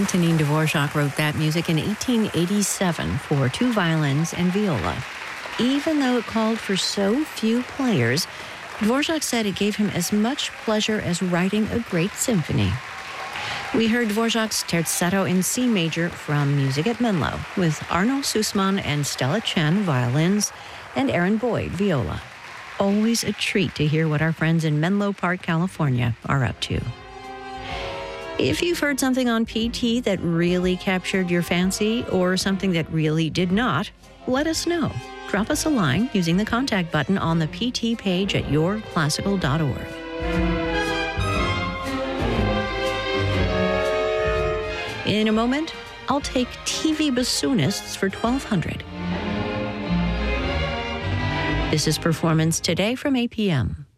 Antonin Dvorak wrote that music in 1887 for two violins and viola. Even though it called for so few players, Dvorak said it gave him as much pleasure as writing a great symphony. We heard Dvorak's Terzetto in C major from Music at Menlo, with Arno Sussman and Stella Chen violins and Aaron Boyd viola. Always a treat to hear what our friends in Menlo Park, California are up to. If you've heard something on PT that really captured your fancy or something that really did not, let us know. Drop us a line using the contact button on the PT page at yourclassical.org. In a moment, I'll take TV bassoonists for 1200. This is Performance Today from APM.